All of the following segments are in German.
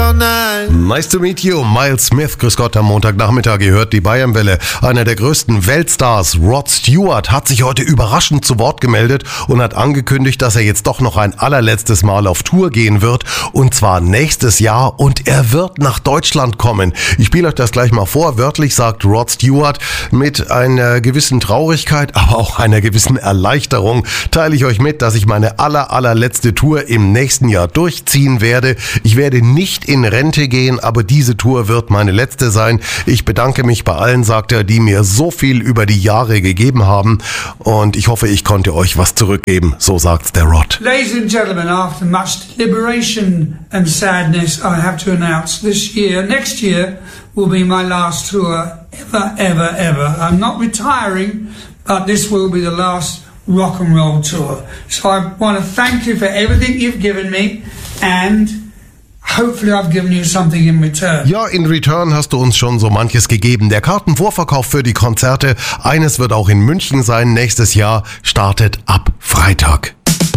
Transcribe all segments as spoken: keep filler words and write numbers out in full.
all night. Nice to meet you, Miles Smith. Grüß Gott, am Montagnachmittag. Ihr hört die Bayernwelle. Einer der größten Weltstars, Rod Stewart, hat sich heute überraschend zu Wort gemeldet und hat angekündigt, dass er jetzt doch noch ein allerletztes Mal auf Tour gehen wird. Und zwar nächstes Jahr. Und er wird nach Deutschland kommen. Ich spiele euch das gleich mal vor. Wörtlich sagt Rod Stewart: Mit einer gewissen Traurigkeit, aber auch einer gewissen Erleichterung teile ich euch mit, dass ich meine aller, allerletzte Tour im nächsten Jahr durchziehen werde. Ich werde nicht in Rente gehen, aber diese Tour wird meine letzte sein. Ich bedanke mich bei allen, sagt er, die mir so viel über die Jahre gegeben haben. Und ich hoffe, ich konnte euch was zurückgeben. So sagt's der Rod. Ladies and gentlemen, after much deliberation and sadness, I have to announce this year, next year, will be my last tour ever, ever, ever. I'm not retiring, but this will be the last rock and roll tour. So I want to thank you for everything you've given me, and hopefully I've given you something in return. Ja, in return hast du uns schon so manches gegeben. Der Kartenvorverkauf für die Konzerte, eines wird auch in München sein, nächstes Jahr, startet ab Freitag.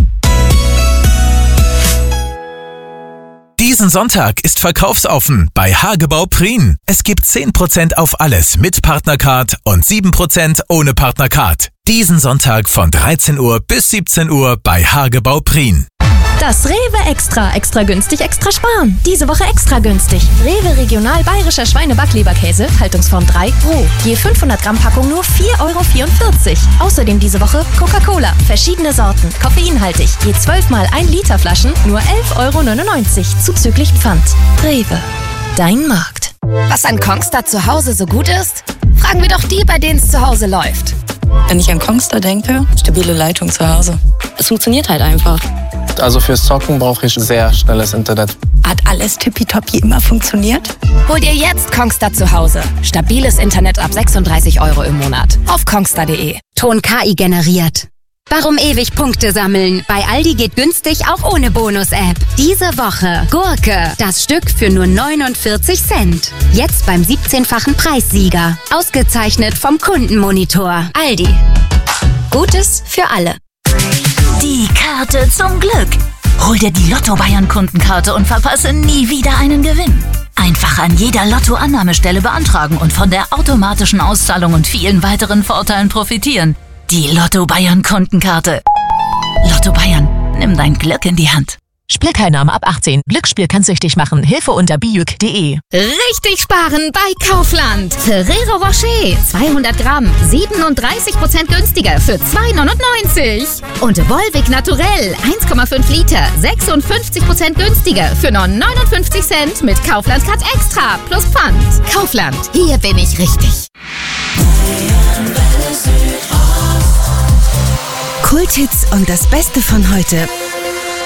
Diesen Sonntag ist verkaufsoffen bei Hagebau Prien. Es gibt zehn Prozent auf alles mit Partnercard und sieben Prozent ohne Partnercard. Diesen Sonntag von dreizehn Uhr bis siebzehn Uhr bei Hagebau Prien. Das Rewe Extra. Extra günstig, extra sparen. Diese Woche extra günstig. Rewe Regional Bayerischer Schweine-Backleberkäse, Haltungsform drei, roh. Je fünfhundert Gramm Packung nur vier Euro vierundvierzig. Außerdem diese Woche Coca-Cola. Verschiedene Sorten. Koffeinhaltig. Je zwölf mal ein Liter Flaschen nur elf Euro neunundneunzig. Zuzüglich Pfand. Rewe. Dein Markt. Was an Kongstar zu Hause so gut ist? Fragen wir doch die, bei denen es zu Hause läuft. Wenn ich an Kongstar denke, stabile Leitung zu Hause. Es funktioniert halt einfach. Also fürs Zocken brauche ich sehr schnelles Internet. Hat alles tippitoppi immer funktioniert? Hol dir jetzt Kongstar zu Hause. Stabiles Internet ab sechsunddreißig Euro im Monat. Auf kongstar punkt de. Ton K I generiert. Warum ewig Punkte sammeln? Bei Aldi geht günstig auch ohne Bonus-App. Diese Woche Gurke, das Stück für nur neunundvierzig Cent. Jetzt beim siebzehnfachen Preissieger. Ausgezeichnet vom Kundenmonitor. Aldi. Gutes für alle. Die Karte zum Glück. Hol dir die Lotto Bayern Kundenkarte und verpasse nie wieder einen Gewinn. Einfach an jeder Lotto-Annahmestelle beantragen und von der automatischen Auszahlung und vielen weiteren Vorteilen profitieren. Die Lotto Bayern Kundenkarte. Lotto Bayern, nimm dein Glück in die Hand. Spielteilnahme ab achtzehn. Glücksspiel kann süchtig machen. Hilfe unter bijuk punkt de. Richtig sparen bei Kaufland. Ferrero Rocher zweihundert Gramm, siebenunddreißig Prozent günstiger für zwei neunundneunzig. Und Volvic Naturell eins Komma fünf Liter, sechsundfünfzig Prozent günstiger für nur neunundfünfzig Cent mit Kaufland Card Extra plus Pfand. Kaufland, hier bin ich richtig. Kulthits und das Beste von heute